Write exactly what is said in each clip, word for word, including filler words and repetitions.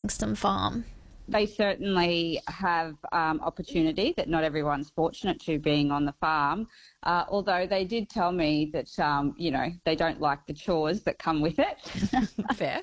Kingston Farm? They certainly have um, opportunity that not everyone's fortunate to being on the farm, uh, although they did tell me that, um, you know, they don't like the chores that come with it. Fair.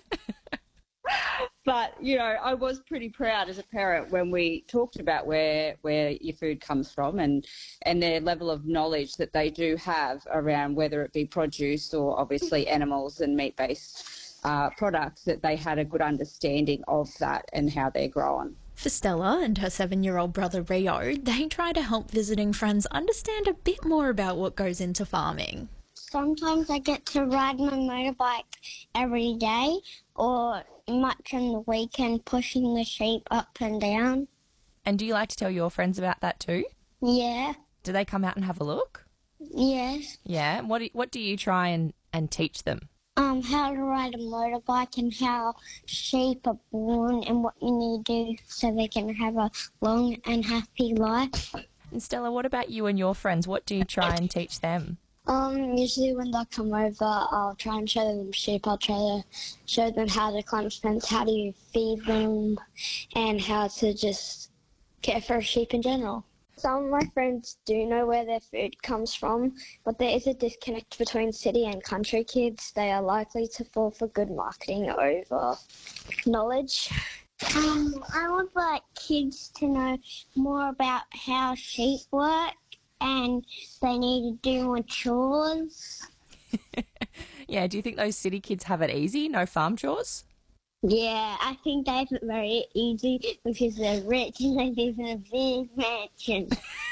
But, you know, I was pretty proud as a parent when we talked about where where your food comes from and, and their level of knowledge that they do have around whether it be produce or obviously animals and meat-based uh, products, that they had a good understanding of that and how they're grown. For Stella and her seven-year-old brother Rio, they try to help visiting friends understand a bit more about what goes into farming. Sometimes I get to ride my motorbike every day, or much on the weekend pushing the sheep up and down. And do you like to tell your friends about that too? Yeah. Do they come out and have a look? Yes. Yeah. What do, what do you try and, and teach them? Um, how to ride a motorbike and how sheep are born and what you need to do so they can have a long and happy life. And Stella, what about you and your friends? What do you try and teach them? Um, usually when they come over, I'll try and show them sheep. I'll try to show them how to climb a fence, how to feed them, and how to just care for a sheep in general. Some of my friends do know where their food comes from, but there is a disconnect between city and country kids. They are likely to fall for good marketing over knowledge. Um, I would like kids to know more about how sheep work, and they need to do more chores. Yeah, do you think those city kids have it easy? No farm chores? Yeah, I think they have it very easy because they're rich and they live in a big mansion.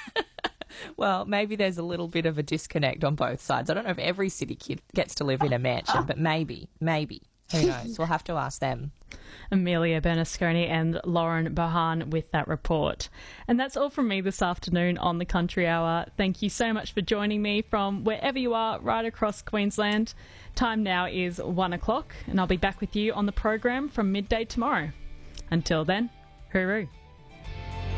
Well, maybe there's a little bit of a disconnect on both sides. I don't know if every city kid gets to live in a mansion, but maybe, maybe. Who knows? We'll have to ask them. Amelia Bernasconi and Lauren Bahan with that report. And that's all from me this afternoon on the Country Hour. Thank you so much for joining me from wherever you are right across Queensland. Time now is one o'clock and I'll be back with you on the program from midday tomorrow. Until then, hooroo.